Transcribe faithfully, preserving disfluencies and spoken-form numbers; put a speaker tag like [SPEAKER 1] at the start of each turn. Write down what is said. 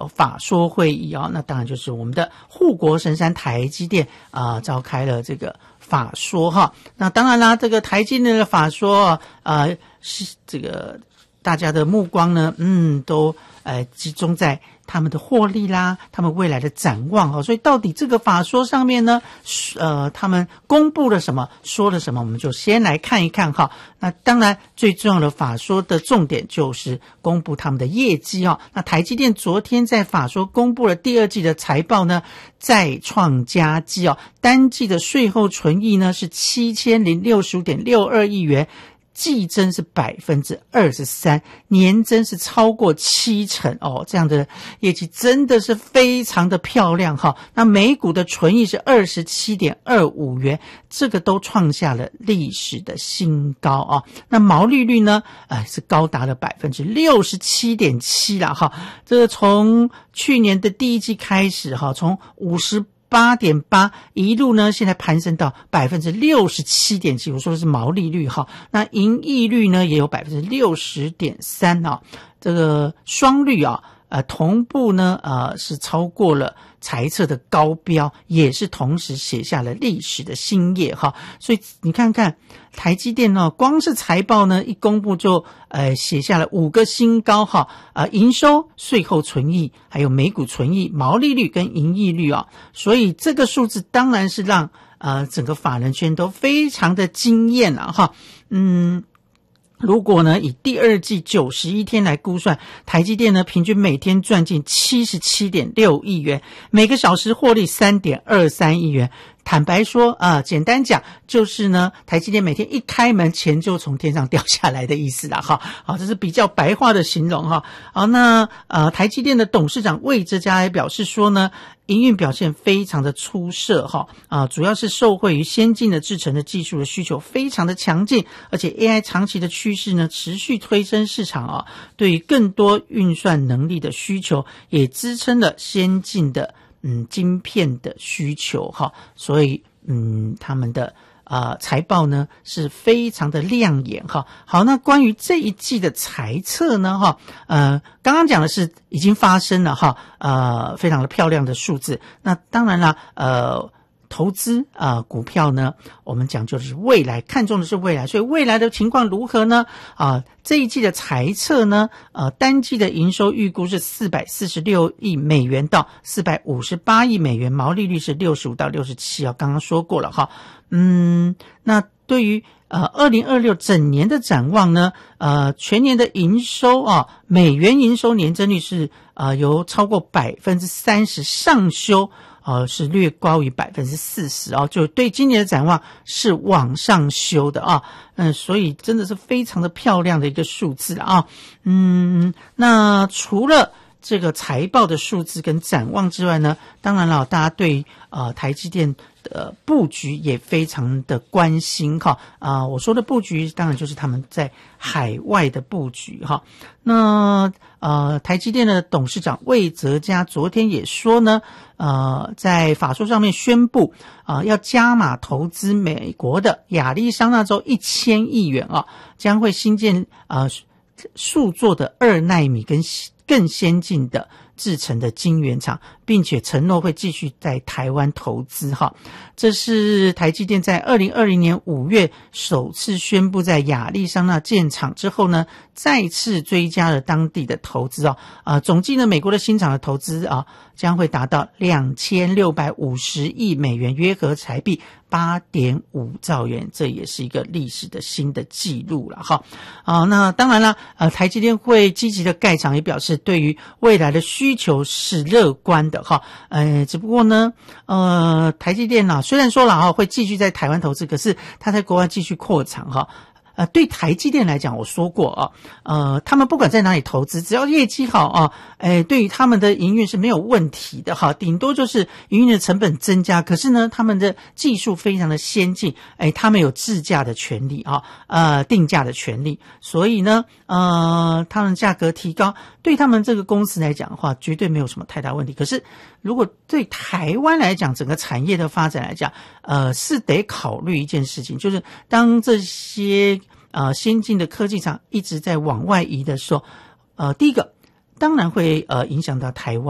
[SPEAKER 1] 个法说会议啊，那当然就是我们的护国神山台积电啊、呃、召开了这个法说哈。那当然啦，这个台积电的法说呃是这个大家的目光呢，嗯，都呃集中在他们的获利啦，他们未来的展望哈。所以到底这个法说上面呢，呃，他们公布了什么，说了什么，我们就先来看一看哈。那当然，最重要的法说的重点就是公布他们的业绩哦。那台积电昨天在法说公布了第二季的财报呢，再创佳绩哦，单季的税后纯益呢是七千零六十五点六二亿元。季增是百分之二十三，年增是超过七成哦，这样的业绩真的是非常的漂亮哈。那每股的纯益是二十七点二五元，这个都创下了历史的新高啊。那毛利率呢，呃，是高达了百分之六十七点七啦哈。这个从去年的第一季开始哈，从五十。八点八一路呢，现在攀升到百分之六十七点七，我说的是毛利率哈。那盈利率呢也有百分之六十点三啊，这个双率啊，呃，同步呢呃是超过了财测的高标，也是同时写下了历史的新页哈。所以你看看台积电呢，光是财报呢一公布就呃写下了五个新高哈，呃营收、税后纯益，还有每股纯益、毛利率跟盈利率啊，所以这个数字当然是让呃整个法人圈都非常的惊艳了哈。嗯。如果呢以第二季九十一天来估算，台积电呢平均每天赚进 七十七点六亿元，每个小时获利 三点二三亿元。坦白说啊、呃，简单讲就是呢，台积电每天一开门，钱就从天上掉下来的意思啦哈。好，这是比较白话的形容哈。好，那呃，台积电的董事长魏哲家也表示说呢，营运表现非常的出色哈啊、呃，主要是受惠于先进的制程的技术的需求非常的强劲，而且 A I 长期的趋势呢持续推升市场啊，对于更多运算能力的需求，也支撑了先进的。嗯，晶片的需求哈，所以嗯，他们的呃财报呢是非常的亮眼哈。好，那关于这一季的财测呢哈，呃，刚刚讲的是已经发生了哈，呃，非常的漂亮的数字。那当然啦，呃。投资啊、呃，股票呢，我们讲究的是未来，看重的是未来，所以未来的情况如何呢？啊，这一季的财测呢，呃，单季的营收预估是四百四十六亿美元到四百五十八亿美元，毛利率是六十五到六十七啊，刚刚说过了哈。嗯，那对于呃二零二六整年的展望呢，呃，全年的营收啊，美元营收年增率是呃由超过百分之三十上修。呃，是略高于百分之四十哦，就对今年的展望是往上修的啊，嗯，所以真的是非常的漂亮的一个数字啊，嗯，那除了这个财报的数字跟展望之外呢，当然了，大家对呃台积电的布局也非常的关心哈啊、呃，我说的布局当然就是他们在海外的布局哈。那呃，台积电的董事长魏哲家昨天也说呢，呃，在法说上面宣布啊、呃，要加码投资美国的亚利桑那州一千亿元啊，将会新建呃数座的二奈米跟更先进的制程的晶圆厂，并且承诺会继续在台湾投资哈。这是台积电在二零二零年五月首次宣布在亚利桑那建厂之后呢，再次追加了当地的投资啊，啊、呃，总计呢，美国的新厂的投资啊，将会达到两千六百五十亿美元，约合台币八点五兆元，这也是一个历史的新的纪录了哈。啊，那当然了，呃，台积电会积极的盖厂，也表示对于未来的需求是乐观的哈。呃，只不过呢，呃，台积电啊，虽然说了哈会继续在台湾投资，可是它在国外继续扩厂哈。呃，对台积电来讲，我说过啊，呃，他们不管在哪里投资，只要业绩好啊，哎，对于他们的营运是没有问题的哈，顶多就是营运的成本增加，可是呢，他们的技术非常的先进，哎，他们有自价的权利啊，呃，定价的权利，所以呢，呃，他们价格提高，对他们这个公司来讲的话，绝对没有什么太大问题。可是，如果对台湾来讲，整个产业的发展来讲，呃，是得考虑一件事情，就是当这些呃先进的科技厂一直在往外移的时候，呃，第一个当然会呃影响到台湾。